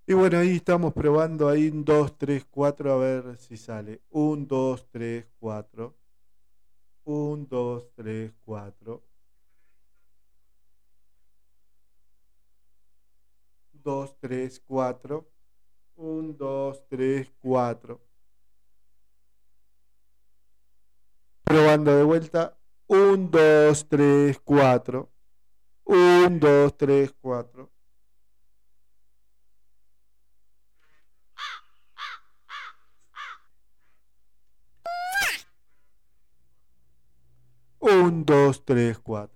Y bueno, ahí estamos probando ahí un 2 3 4 a ver si sale. Un 2 3 4. Un 2 3 4. 2 3 4. Un 2 3 4. Probando de vuelta. Un 2 3 4. Un 2 3 4. Un 2 3 4.